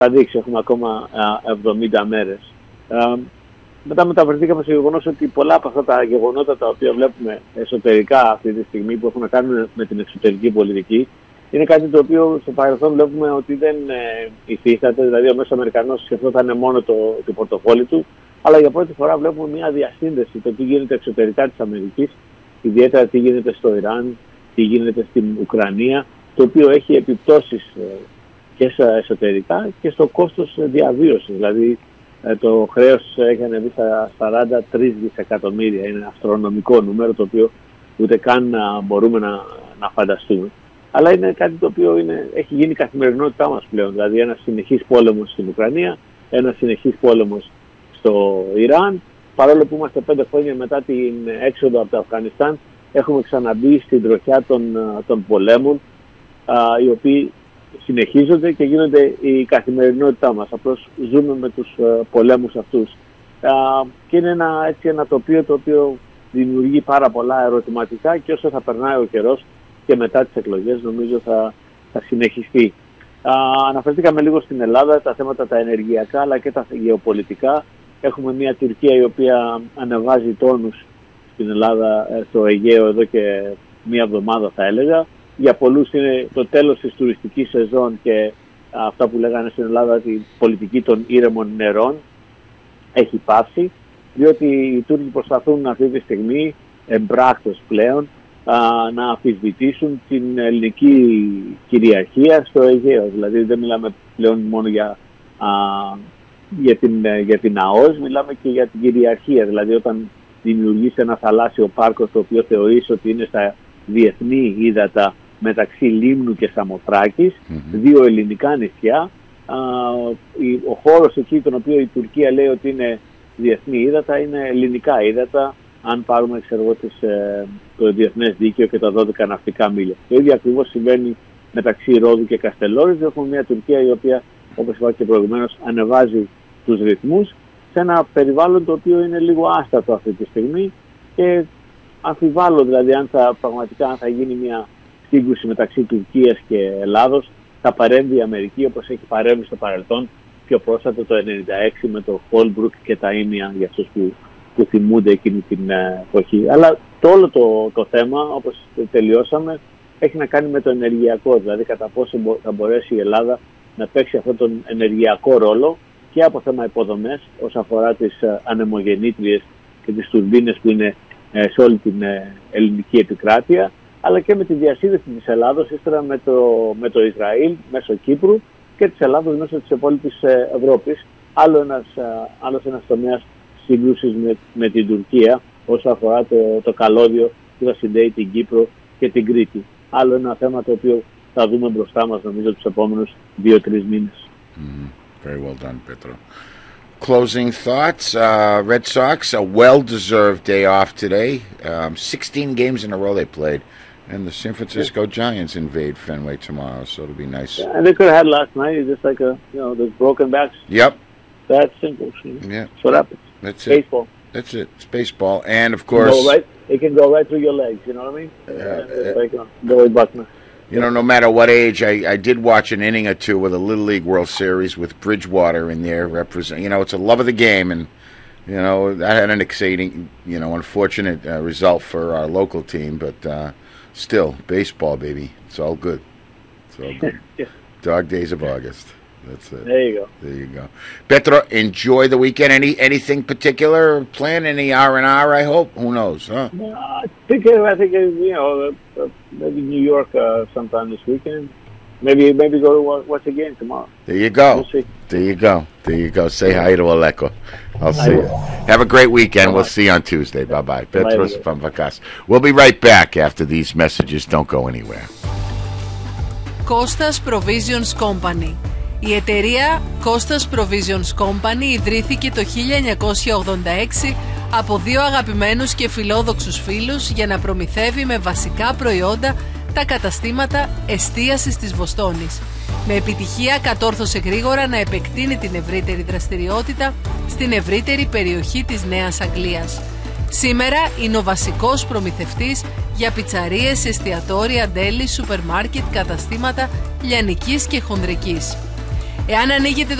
θα δείξει, έχουμε ακόμα 70 μέρες. Μετά μεταφερθήκαμε στο γεγονός ότι πολλά από αυτά τα γεγονότα τα οποία βλέπουμε εσωτερικά αυτή τη στιγμή που έχουν να κάνουν με την εξωτερική πολιτική είναι κάτι το οποίο στο παρελθόν βλέπουμε ότι δεν υφίσταται, δηλαδή ο μέσος Αμερικανός σκεφτόταν μόνο το πορτοφόλι του, αλλά για πρώτη φορά βλέπουμε μια διασύνδεση το τι γίνεται εξωτερικά της Αμερικής, ιδιαίτερα τι γίνεται στο Ιράν, τι γίνεται στην Ουκρανία, το οποίο έχει επιπτώσεις και στα εσωτερικά και στο κόστος διαβίωσης. Δηλαδή το χρέος έχει ανεβεί στα 43 δισεκατομμύρια, είναι ένα αστρονομικό νούμερο το οποίο ούτε καν μπορούμε να φανταστούμε. Αλλά είναι κάτι το οποίο έχει γίνει η καθημερινότητά μας πλέον, δηλαδή ένας συνεχής πόλεμος στην Ουκρανία, ένας συνεχής πόλεμος στο Ιράν, παρόλο που είμαστε 5 χρόνια μετά την έξοδο από το Αφγανιστάν, έχουμε ξαναμπεί στην τροχιά των πολέμων, οι οποίοι συνεχίζονται και γίνονται η καθημερινότητά μας. Απλώς ζούμε με τους πολέμους αυτούς. Και είναι ένα τοπίο το οποίο δημιουργεί πάρα πολλά ερωτηματικά και όσο θα περνάει ο καιρός και μετά τις εκλογές νομίζω θα συνεχιστεί. Αναφερθήκαμε λίγο στην Ελλάδα, τα θέματα τα ενεργειακά αλλά και τα γεωπολιτικά. Έχουμε μια Τουρκία η οποία ανεβάζει τόνους στην Ελλάδα, στο Αιγαίο εδώ και μία εβδομάδα θα έλεγα. Για πολλούς είναι το τέλος της τουριστικής σεζόν και αυτά που λέγανε στην Ελλάδα τη πολιτική των ήρεμων νερών έχει πάψει, διότι οι Τούρκοι προσπαθούν αυτή τη στιγμή εμπράκτος πλέον να αμφισβητήσουν την ελληνική κυριαρχία στο Αιγαίο. Δηλαδή δεν μιλάμε πλέον μόνο για την ΑΟΣ, μιλάμε και για την κυριαρχία. Δηλαδή όταν δημιουργείς ένα θαλάσσιο πάρκο το οποίο θεωρείς ότι είναι στα διεθνή ύδατα μεταξύ Λίμνου και Σαμοθράκης, δύο ελληνικά νησιά, ο χώρος εκεί τον οποίο η Τουρκία λέει ότι είναι διεθνή ύδατα είναι ελληνικά ύδατα, αν πάρουμε το διεθνές δίκαιο και τα 12 ναυτικά μίλια. Το ίδιο ακριβώς συμβαίνει μεταξύ Ρόδου και Καστελόρης. Έχουμε μια Τουρκία η οποία, όπως είπα και προηγουμένως, ανεβάζει τους ρυθμούς σε ένα περιβάλλον το οποίο είναι λίγο άστατο αυτή τη στιγμή και αμφιβάλλω δηλαδή αν θα γίνει μια σύγκρουση μεταξύ Τουρκίας και Ελλάδος, θα παρέμβει η Αμερική όπως έχει παρέμβει στο παρελθόν, πιο πρόσφατα το 1996 με το Holbrooke και τα Ήμια για αυτούς που θυμούνται εκείνη την εποχή. Αλλά όλο το θέμα, όπως τελειώσαμε, έχει να κάνει με το ενεργειακό, δηλαδή κατά πόσο θα μπορέσει η Ελλάδα να παίξει αυτόν τον ενεργειακό ρόλο και από θέμα υποδομές όσον αφορά τις ανεμογεννήτριες και τις τουρμπίνες που είναι σε όλη την ελληνική επικράτεια, αλλά και με τη διασύνδεση της Ελλάδος ύστερα με το Ισραήλ μέσω Κύπρου και της Ελλάδος μέσω της υπόλοιπης Ευρώπης. Άλλος ένας τομέας σύγκρουσης με την Τουρκία όσον αφορά το καλώδιο που θα συνδέει την Κύπρο και την Κρήτη. Άλλο ένα θέμα το οποίο θα δούμε μπροστά μας νομίζω τους επόμενους 2-3 μήνες. Very well done, Petro. Closing thoughts, Red Sox, a well-deserved day off today. 16 games in a row they played. And the San Francisco Giants invade Fenway tomorrow, so it'll be nice. Yeah, and they could have had last night. It's just like those broken backs. Yep. That's simple. Yeah. That's what happens. That's it. Baseball. That's it. It's baseball, and of course, it can go right through your legs. You know what I mean? Like Billy Buckner. You know, no matter what age, I did watch an inning or two with a Little League World Series with Bridgewater in there represent. You know, it's a love of the game, and that had an exciting, unfortunate result for our local team, but. Still, baseball, baby. It's all good. It's all good. Yeah. Dog days of August. That's it. There you go. There you go. Petro, enjoy the weekend. Anything particular planned? Any R&R, I hope? Who knows, huh? I think maybe New York sometime this weekend. Maybe go to watch a game tomorrow. There you go. We'll see. There you go. There you go. Say hi to Aleko. I'll see you. Have a great weekend. Bye-bye. We'll see you on Tuesday. Bye-bye. Petros Pamvakas. We'll be right back after these messages. Don't go anywhere. Costas Provisions Company. Η εταιρεία Costas Provisions Company ιδρύθηκε το 1986 από δύο αγαπημένους και φιλόδοξους φίλους για να προμηθεύει με βασικά προϊόντα τα καταστήματα εστίασης της Βοστόνης. Με επιτυχία κατόρθωσε γρήγορα να επεκτείνει την ευρύτερη δραστηριότητα στην ευρύτερη περιοχή της Νέας Αγγλίας. Σήμερα είναι ο βασικός προμηθευτής για πιτσαρίες, εστιατόρια, ντέλη, σούπερ μάρκετ, καταστήματα λιανικής και χονδρικής. Εάν ανοίγετε